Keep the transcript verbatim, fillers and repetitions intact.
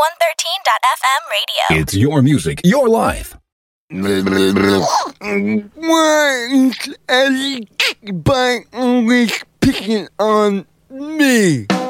one thirteen dot f m radio. It's your music, your life. Why is everybody always picking on me?